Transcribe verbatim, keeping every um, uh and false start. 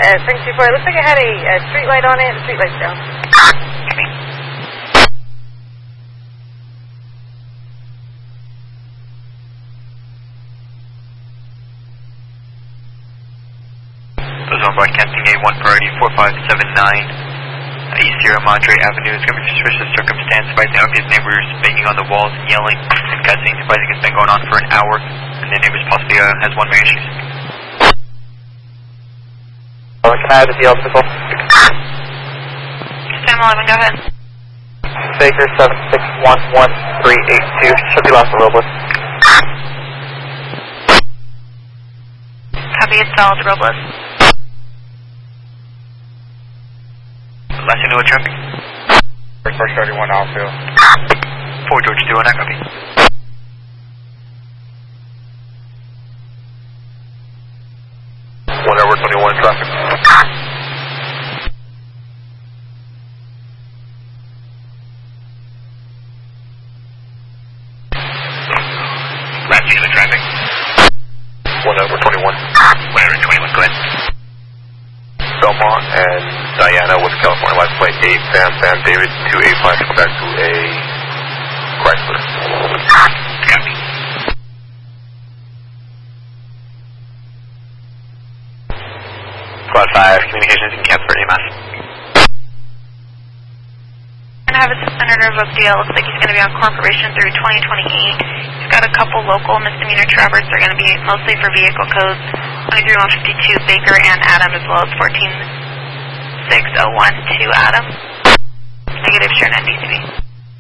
Uh, Spring two four, it looks like it had a, a street light on it, the street light's down. Okay. Those on broadcasting A one priority four five seven nine, uh, East Sierra Madre Avenue. It's going to be suspicious circumstance, advising obvious neighbors banging on the walls and yelling and cussing, advising it's been going on for an hour, and the neighbors possibly uh, has one way issues. Can I have the D L physical? Sam eleven, go ahead. Baker seven six one one three eight two, should be lost to Robles. Copy, it's solid, Robles. Last you know what traffic? First thirty-one outfield. four George two on that copy. one hour twenty-one traffic. Last you know the traffic? one hour twenty-one. one hour twenty-one, go ahead. Belmont and Diana with California license plate eight Sam Sam David two eight five to come back to a Chrysler. Copy. Squad five, communications in camp for A M A S. We're going to have a suspended revoked deal. Looks like he's going to be on corporation through twenty twenty-eight. He's got a couple local misdemeanor traverse. They're going to be mostly for vehicle codes twenty-three one fifty-two Baker and Adam, as well as fourteen six oh one two Adam. Negative, Sharon N D C B.